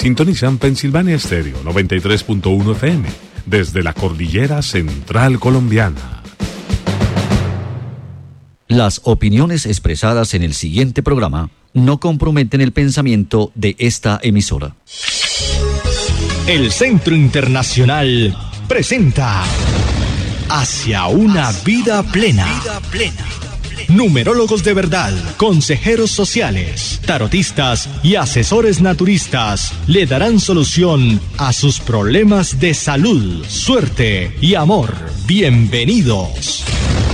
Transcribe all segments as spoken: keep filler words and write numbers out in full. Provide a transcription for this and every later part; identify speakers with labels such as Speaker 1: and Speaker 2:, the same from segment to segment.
Speaker 1: Sintonizan Pensilvania Stereo noventa y tres punto uno F M desde la cordillera central colombiana.
Speaker 2: Las opiniones expresadas en el siguiente programa no comprometen el pensamiento de esta emisora.
Speaker 3: El Centro Internacional presenta Hacia una vida plena. Numerólogos de verdad, consejeros sociales, tarotistas y asesores naturistas le darán solución a sus problemas de salud, suerte y amor. Bienvenidos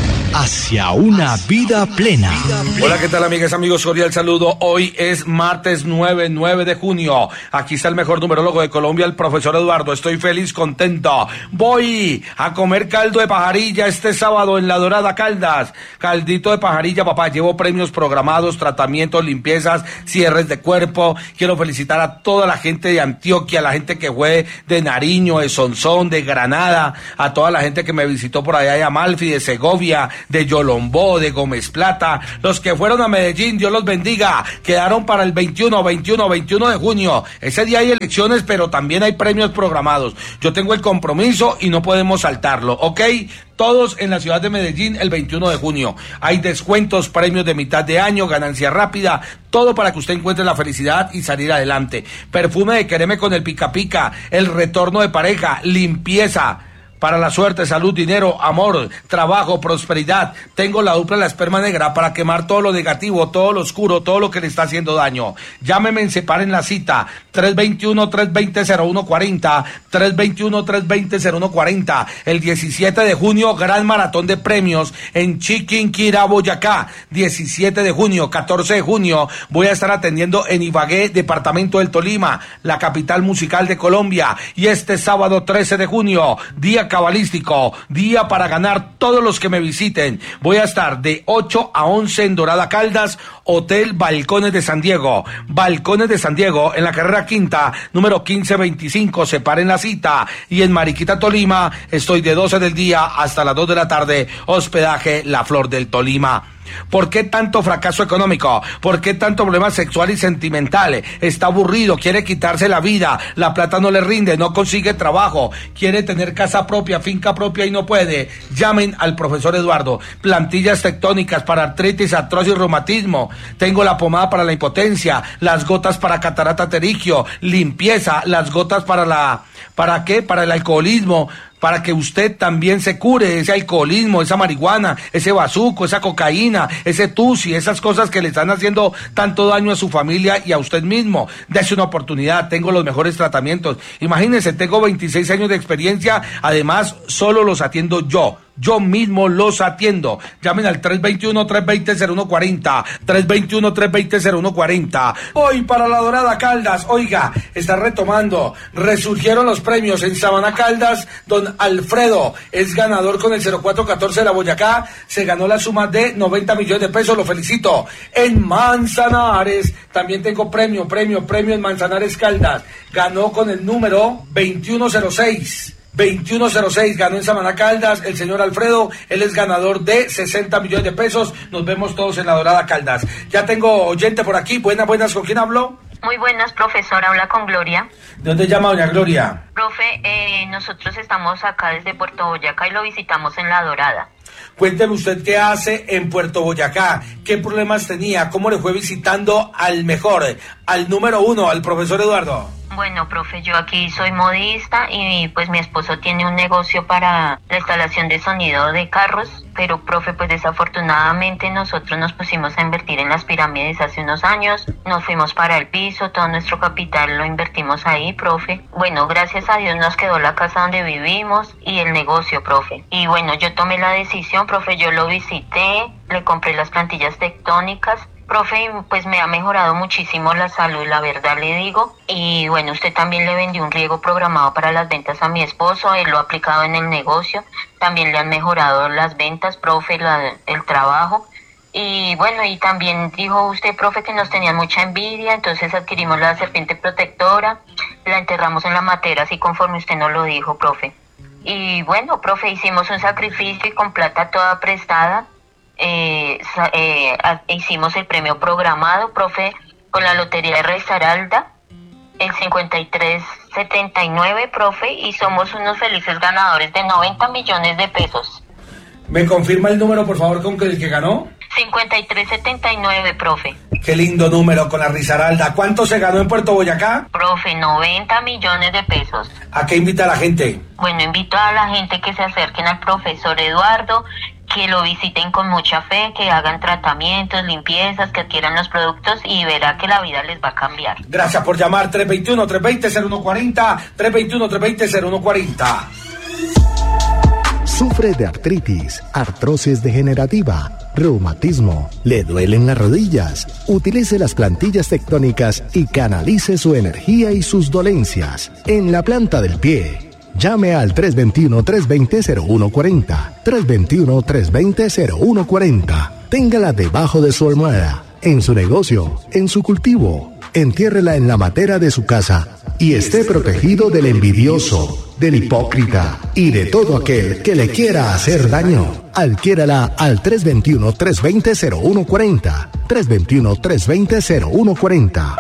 Speaker 3: hacia una vida plena.
Speaker 4: Hola, ¿qué tal, amigas, amigos? Cordial saludo. Hoy es martes nueve de junio. Aquí está el mejor numerólogo de Colombia, el profesor Eduardo. Estoy feliz, contento. Voy a comer caldo de pajarilla este sábado en La Dorada Caldas. Caldito de pajarilla, papá. Llevo premios programados, tratamientos, limpiezas, cierres de cuerpo. Quiero felicitar a toda la gente de Antioquia, a la gente que fue de Nariño, de Sonsón, de Granada, a toda la gente que me visitó por allá de Amalfi, de Segovia, de Yolombó, de Gómez Plata, los que fueron a Medellín, Dios los bendiga, quedaron para el veintiuno, veintiuno, veintiuno de junio, ese día hay elecciones, pero también hay premios programados, yo tengo el compromiso y no podemos saltarlo, ¿ok? Todos en la ciudad de Medellín el veintiuno de junio, hay descuentos, premios de mitad de año, ganancia rápida, todo para que usted encuentre la felicidad y salir adelante, perfume de Quereme con el Pica Pica, el retorno de pareja, limpieza, para la suerte, salud, dinero, amor, trabajo, prosperidad. Tengo la dupla de la esperma negra para quemar todo lo negativo, todo lo oscuro, todo lo que le está haciendo daño. Llámeme en Separen la cita. tres dos uno, tres dos cero, cero uno cuatro cero. tres dos uno, tres dos cero, cero uno cuatro cero. El diecisiete de junio, gran maratón de premios en Chiquinquirá, Boyacá. diecisiete de junio, catorce de junio, voy a estar atendiendo en Ibagué, departamento del Tolima, la capital musical de Colombia. Y este sábado trece de junio, día cabalístico, día para ganar todos los que me visiten. Voy a estar de ocho a once en Dorada Caldas, Hotel Balcones de San Diego. Balcones de San Diego, en la carrera quinta, número quince veinticinco, separen la cita. Y en Mariquita, Tolima, estoy de doce del día hasta las dos de la tarde, hospedaje La Flor del Tolima. ¿Por qué tanto fracaso económico? ¿Por qué tanto problema sexual y sentimental? Está aburrido, quiere quitarse la vida, la plata no le rinde, no consigue trabajo, quiere tener casa propia, finca propia y no puede. Llamen al profesor Eduardo. Plantillas tectónicas para artritis, artrosis y reumatismo. Tengo la pomada para la impotencia, las gotas para catarata pterigio, limpieza, las gotas para la... ¿Para qué? Para el alcoholismo, para que usted también se cure ese alcoholismo, esa marihuana, ese bazuco, esa cocaína, ese tusi, esas cosas que le están haciendo tanto daño a su familia y a usted mismo. Dese una oportunidad, tengo los mejores tratamientos. Imagínense, tengo veintiséis años de experiencia, además solo los atiendo yo. Yo mismo los atiendo. Llamen al tres dos uno, tres dos cero, cero uno cuatro cero. tres dos uno, tres dos cero, cero uno cuatro cero. Hoy para La Dorada Caldas, oiga, está retomando. Resurgieron los premios en Sabana Caldas. Don Alfredo es ganador con el cero cuatro catorce de la Boyacá. Se ganó la suma de noventa millones de pesos. Lo felicito. En Manzanares también tengo premio, premio, premio en Manzanares Caldas. Ganó con el número veintiuno cero seis. veintiuno cero seis, ganó en Sabana Caldas el señor Alfredo, él es ganador de sesenta millones de pesos, nos vemos todos en La Dorada Caldas. Ya tengo oyente por aquí, buenas, buenas, ¿con quién hablo?
Speaker 5: Muy buenas, profesor, habla con Gloria.
Speaker 4: ¿De dónde llama doña Gloria?
Speaker 5: Profe, eh, nosotros estamos acá desde Puerto Boyacá y lo visitamos en La Dorada.
Speaker 4: Cuénteme usted qué hace en Puerto Boyacá, qué problemas tenía, cómo le fue visitando al mejor, al número uno, al profesor Eduardo.
Speaker 5: Bueno, profe, yo aquí soy modista y pues mi esposo tiene un negocio para la instalación de sonido de carros, pero profe, pues desafortunadamente nosotros nos pusimos a invertir en las pirámides hace unos años, nos fuimos para el piso, todo nuestro capital lo invertimos ahí, profe. Bueno, gracias a Dios nos quedó la casa donde vivimos y el negocio, profe. Y bueno, yo tomé la decisión, profe, yo lo visité, le compré las plantillas tectónicas. Profe, pues me ha mejorado muchísimo la salud, la verdad le digo. Y bueno, usted también le vendió un riego programado para las ventas a mi esposo, él lo ha aplicado en el negocio. También le han mejorado las ventas, profe, la, el trabajo. Y bueno, y también dijo usted, profe, que nos tenían mucha envidia, entonces adquirimos la serpiente protectora, la enterramos en la matera, así conforme usted nos lo dijo, profe. Y bueno, profe, hicimos un sacrificio y con plata toda prestada. Eh, eh, hicimos el premio programado, profe, con la Lotería de Risaralda El cincuenta y tres setenta y nueve, profe, y somos unos felices ganadores de noventa millones de pesos.
Speaker 4: ¿Me confirma el número, por favor, con el que ganó?
Speaker 5: cincuenta y tres setenta y nueve, profe.
Speaker 4: Qué lindo número con la Risaralda. ¿Cuánto se ganó en Puerto Boyacá?
Speaker 5: Profe, noventa millones de pesos.
Speaker 4: ¿A qué invita a la gente?
Speaker 5: Bueno, invito a la gente que se acerquen al profesor Eduardo, que lo visiten con mucha fe, que hagan tratamientos, limpiezas, que adquieran los productos y verá que la vida les va a cambiar.
Speaker 4: Gracias por llamar. tres dos uno, tres dos cero, cero uno cuatro cero, tres dos uno, tres dos cero, cero uno cuatro cero.
Speaker 6: Sufre de artritis, artrosis degenerativa, reumatismo, le duelen las rodillas. Utilice las plantillas tectónicas y canalice su energía y sus dolencias en la planta del pie. Llame al tres dos uno, tres dos cero, cero uno cuatro cero, tres dos uno, tres dos cero, cero uno cuatro cero. Téngala debajo de su almohada, en su negocio, en su cultivo. Entiérrela en la matera de su casa y esté protegido del envidioso, del hipócrita y de todo aquel que le quiera hacer daño. Adquiérala al tres dos uno, tres dos cero, cero uno cuatro cero, tres dos uno, tres dos cero, cero uno cuatro cero.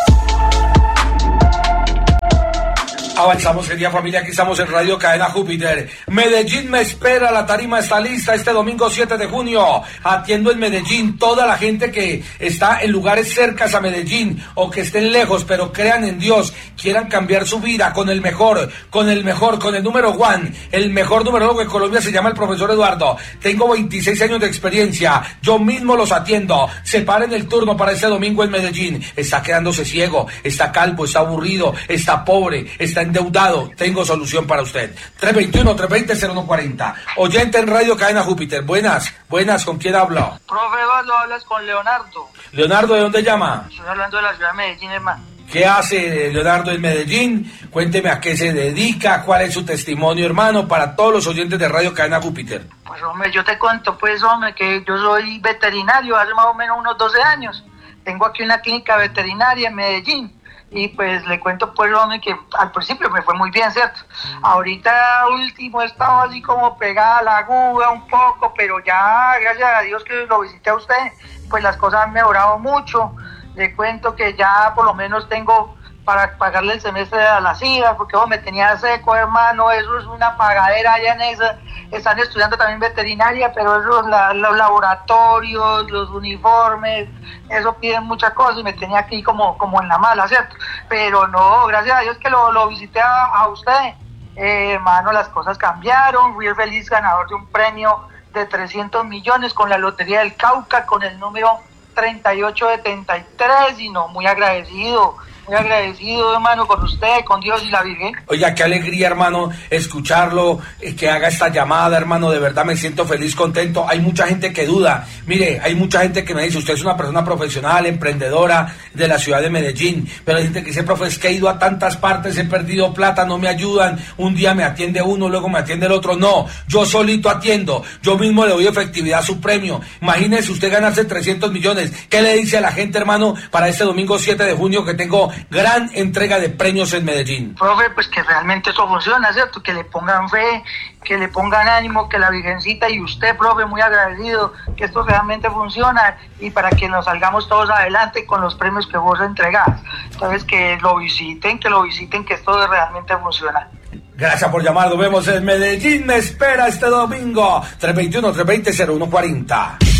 Speaker 4: Avanzamos, querida familia, aquí estamos en Radio Cadena Júpiter. Medellín me espera, la tarima está lista este domingo siete de junio. Atiendo en Medellín toda la gente que está en lugares cercas a Medellín o que estén lejos, pero crean en Dios, quieran cambiar su vida con el mejor, con el mejor, con el número one, el mejor numerólogo de Colombia se llama el profesor Eduardo. Tengo veintiséis años de experiencia, yo mismo los atiendo. Separen el turno para este domingo en Medellín. Está quedándose ciego, está calvo, está aburrido, está pobre, está endeudado. Tengo solución para usted. tres dos uno, tres dos cero, cero uno cuatro cero. Oyente en Radio Cadena Júpiter. Buenas, buenas, ¿con quién hablo?
Speaker 7: Profe Eduardo, hablas con Leonardo.
Speaker 4: Leonardo, ¿de dónde llama?
Speaker 7: Estoy hablando de la ciudad de Medellín, hermano.
Speaker 4: ¿Qué hace Leonardo en Medellín? Cuénteme a qué se dedica, cuál es su testimonio, hermano, para todos los oyentes de Radio Cadena Júpiter.
Speaker 7: Pues, hombre, yo te cuento, pues, hombre, que yo soy veterinario hace más o menos unos doce años. Tengo aquí una clínica veterinaria en Medellín. Y pues le cuento, pues, hombre, que al principio me fue muy bien, ¿cierto? Ahorita último he estado así como pegada a la aguja un poco, pero ya, gracias a Dios que lo visité a usted, pues las cosas han mejorado mucho. Le cuento que ya por lo menos tengo para pagarle el semestre a las hijas, porque oh, me tenía seco, hermano, eso es una pagadera allá en esa. Están estudiando también veterinaria, pero eso, la, los laboratorios, los uniformes, eso piden muchas cosas y me tenía aquí como, como en la mala, ¿cierto? Pero no, gracias a Dios que lo, lo visité a, a usted, eh, hermano, las cosas cambiaron, fui el feliz ganador de un premio de trescientos millones con la Lotería del Cauca, con el número treinta y ocho setenta y tres, y no, muy agradecido. Muy agradecido, hermano, con usted, con Dios y la Virgen.
Speaker 4: Oiga, qué alegría, hermano, escucharlo, eh, que haga esta llamada, hermano, de verdad me siento feliz, contento. Hay mucha gente que duda, mire, hay mucha gente que me dice, usted es una persona profesional, emprendedora de la ciudad de Medellín, pero hay gente que dice, profe, es que he ido a tantas partes, he perdido plata, no me ayudan, un día me atiende uno, luego me atiende el otro. No, yo solito atiendo, yo mismo le doy efectividad a su premio. Imagínese usted ganarse trescientos millones. ¿Qué le dice a la gente, hermano, para este domingo siete de junio que tengo gran entrega de premios en Medellín?
Speaker 7: Profe, pues que realmente eso funciona, ¿cierto? Que le pongan fe, que le pongan ánimo, que la Virgencita y usted, profe, muy agradecido, que esto realmente funciona y para que nos salgamos todos adelante con los premios que vos entregás. Entonces, que lo visiten, que lo visiten, que esto realmente funciona.
Speaker 4: Gracias por llamar, nos vemos en Medellín, me espera este domingo, tres dos uno, tres dos cero, cero uno cuatro cero.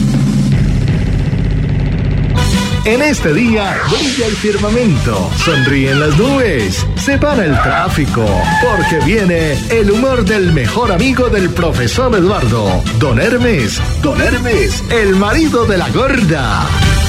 Speaker 6: En este día brilla el firmamento, sonríen las nubes, se para el tráfico, porque viene el humor del mejor amigo del profesor Eduardo, Don Hermes, Don Hermes, el marido de la gorda.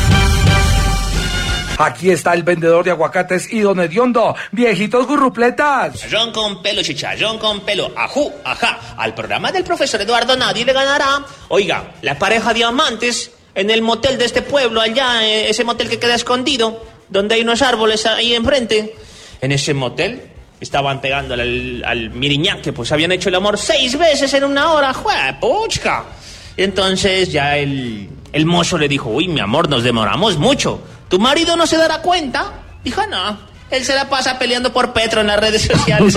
Speaker 4: Aquí está el vendedor de aguacates y don Hediondo, viejitos gurrupletas.
Speaker 8: Chicharrón con pelo, chicharrón con pelo, ajú, ajá. Al programa del profesor Eduardo nadie le ganará. Oiga, la pareja diamantes en el motel de este pueblo, allá, ese motel que queda escondido, donde hay unos árboles ahí enfrente. En ese motel estaban pegando al, al miriñaque, pues habían hecho el amor seis veces en una hora, ¡juepuchca! Entonces ya el, el mozo le dijo, uy, mi amor, nos demoramos mucho. ¿Tu marido no se dará cuenta? Dijo, no, él se la pasa peleando por Petro en las redes sociales.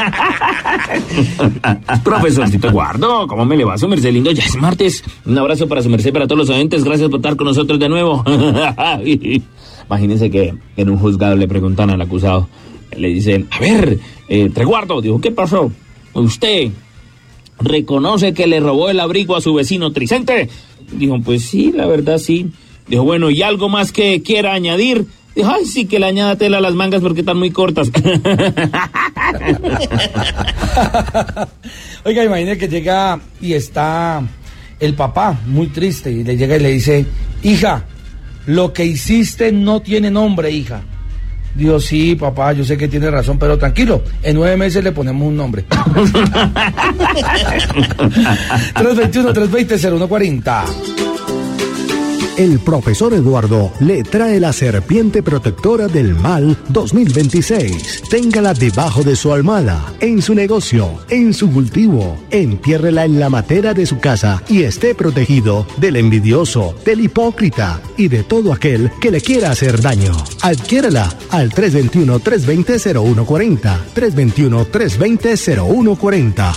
Speaker 9: Profesorcito Eduardo, ¿cómo me le va su merced lindo? Ya es martes. Un abrazo para su merced, para todos los oyentes. Gracias por estar con nosotros de nuevo. Imagínense que en un juzgado le preguntan al acusado, le dicen, a ver, eh, Treguardo, dijo, ¿qué pasó? ¿Usted reconoce que le robó el abrigo a su vecino Tricente? Dijo, pues sí, la verdad sí. Dijo, bueno, ¿y algo más que quiera añadir? Dijo, ay, sí, que le añada tela a las mangas porque están muy cortas.
Speaker 4: Oiga, imagine que llega y está el papá muy triste y le llega y le dice, hija, lo que hiciste no tiene nombre, hija. Digo, sí, papá, yo sé que tiene razón, pero tranquilo, en nueve meses le ponemos un nombre. tres veintiuno, tres veinte, cero uno cuarenta.
Speaker 6: El profesor Eduardo le trae la serpiente protectora del mal dos mil veintiséis. Téngala debajo de su almohada, en su negocio, en su cultivo. Entiérrela en la matera de su casa y esté protegido del envidioso, del hipócrita y de todo aquel que le quiera hacer daño. Adquiérala al tres veintiuno, tres veinte, cero uno cuarenta. tres veintiuno, tres veinte, cero uno cuarenta.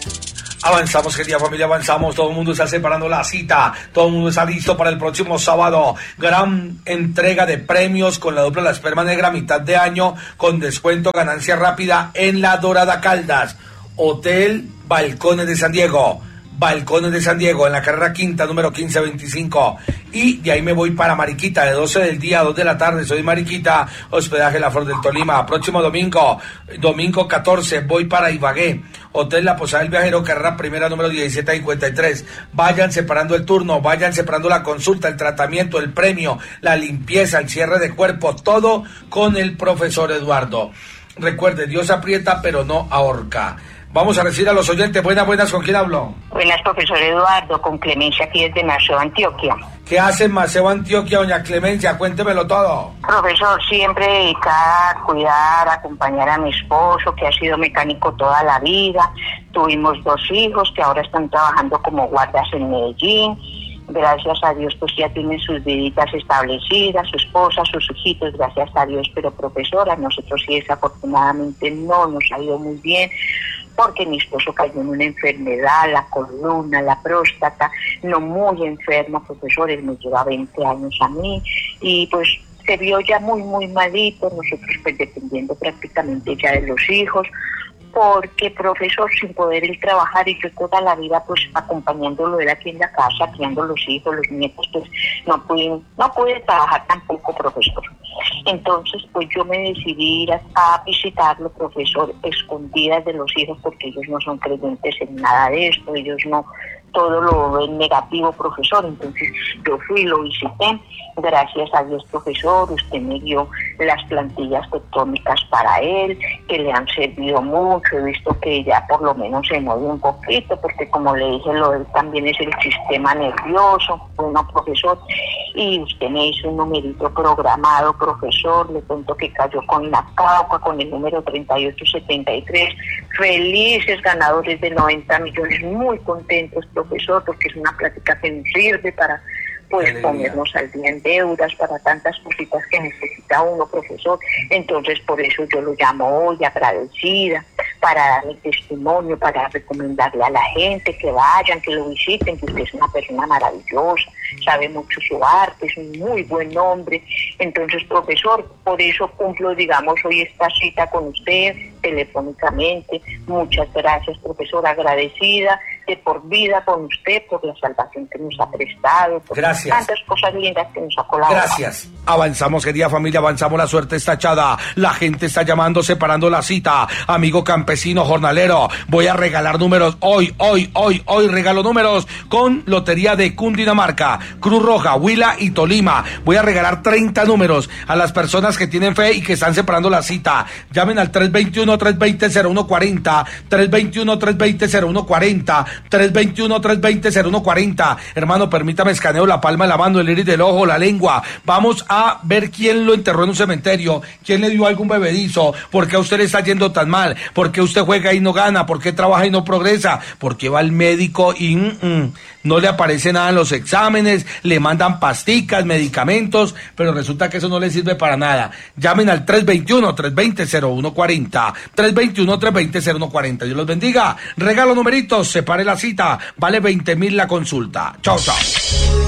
Speaker 4: Avanzamos, querida familia, avanzamos. Todo el mundo está separando la cita. Todo el mundo está listo para el próximo sábado. Gran entrega de premios con la dupla La Esperma Negra, mitad de año, con descuento, ganancia rápida en La Dorada Caldas. Hotel Balcones de San Diego. Balcones de San Diego, en la carrera quinta, número quince veinticinco. Y de ahí me voy para Mariquita, de doce del día a dos de la tarde. Soy Mariquita, hospedaje La Flor del Tolima. Próximo domingo, domingo catorce, voy para Ibagué. Hotel La Posada del Viajero, carrera primera, número diecisiete cincuenta y tres. Vayan separando el turno, vayan separando la consulta, el tratamiento, el premio, la limpieza, el cierre de cuerpo, todo con el profesor Eduardo. Recuerde, Dios aprieta pero no ahorca. Vamos a recibir a los oyentes. Buenas, buenas, ¿con quién hablo?
Speaker 5: Buenas, profesor Eduardo, con Clemencia aquí desde Maceo, Antioquia.
Speaker 4: ¿Qué hace en Maceo, Antioquia, doña Clemencia? Cuéntemelo todo.
Speaker 5: Profesor, siempre dedicada a cuidar, a acompañar a mi esposo, que ha sido mecánico toda la vida. Tuvimos dos hijos que ahora están trabajando como guardas en Medellín. Gracias a Dios, pues ya tienen sus viditas establecidas, su esposa, sus hijitos, gracias a Dios. Pero, profesora, nosotros sí desafortunadamente no nos ha ido muy bien, porque mi esposo cayó en una enfermedad, la columna, la próstata, no muy enfermo, profesor, él me lleva veinte años a mí, y pues se vio ya muy, muy malito, nosotros pues dependiendo prácticamente ya de los hijos, porque, profesor, sin poder él trabajar y yo toda la vida pues acompañándolo él aquí en la casa, criando los hijos, los nietos, pues no pude, no pude trabajar tampoco, profesor. Entonces, pues yo me decidí ir a, a visitarlo, profesor, escondidas de los hijos, porque ellos no son creyentes en nada de esto, ellos no, todo lo ven negativo, profesor. Entonces yo fui, lo visité, gracias a Dios, profesor, usted me dio las plantillas tectónicas para él, que le han servido mucho, he visto que ya por lo menos se mueve un poquito, porque como le dije, lo de él también es el sistema nervioso, bueno, profesor, y usted me hizo un numerito programado, profesor, le cuento que cayó con la Cauca, con el número treinta y ocho setenta y tres, felices ganadores de noventa millones, muy contentos, profesor, porque es una plática que nos sirve para pues Alegría. Ponernos al día en deudas, para tantas cositas que necesita uno, profesor. Entonces por eso yo lo llamo hoy, agradecida, para dar mi testimonio, para recomendarle a la gente que vayan, que lo visiten, que usted es una persona maravillosa, sabe mucho su arte, es un muy buen hombre. Entonces, profesor, por eso cumplo, digamos, hoy esta cita con usted telefónicamente. Muchas gracias, profesor, agradecida de por vida con usted, por la salvación que nos ha prestado, por
Speaker 4: gracias.
Speaker 5: Tantas cosas lindas que nos ha colaborado.
Speaker 4: Gracias. Avanzamos, querida familia, avanzamos, la suerte está echada, la gente está llamando, separando la cita. Amigo campesino, jornalero, voy a regalar números hoy, hoy, hoy, hoy regalo números con Lotería de Cundinamarca, Cruz Roja, Huila y Tolima. Voy a regalar treinta números a las personas que tienen fe y que están separando la cita. Llamen al tres veintiuno, tres veinte, cero uno cuarenta, tres veintiuno, tres veinte, cero uno cuarenta, tres veintiuno, tres veinte, cero uno cuarenta. Hermano, permítame, escaneo la palma de la mano, el iris del ojo, la lengua. Vamos a ver quién lo enterró en un cementerio, quién le dio algún bebedizo, por qué a usted le está yendo tan mal, por qué usted juega y no gana, por qué trabaja y no progresa, por qué va al médico y mm, mm, no le aparece nada en los exámenes, le mandan pasticas, medicamentos, pero resulta que eso no le sirve para nada. Llamen al tres veintiuno, tres veinte, cero uno cuarenta, tres veintiuno, tres veinte, cero uno cuarenta. Dios los bendiga. Regalo numeritos, separe la cita, vale veinte mil la consulta. Chao, chao.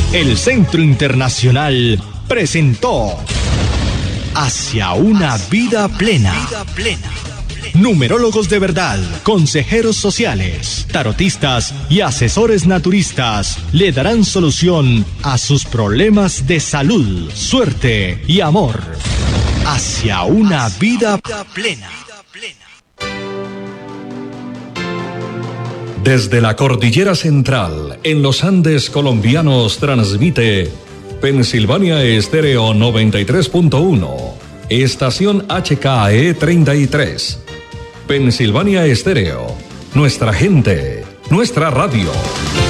Speaker 3: El Centro Internacional presentó Hacia una vida plena. Numerólogos de verdad, consejeros sociales, tarotistas y asesores naturistas le darán solución a sus problemas de salud, suerte y amor. Hacia una vida plena.
Speaker 10: Desde la Cordillera Central, en los Andes colombianos, transmite Pensilvania Estéreo noventa y tres punto uno, estación H K E treinta y tres. Pensilvania Estéreo, nuestra gente, nuestra radio.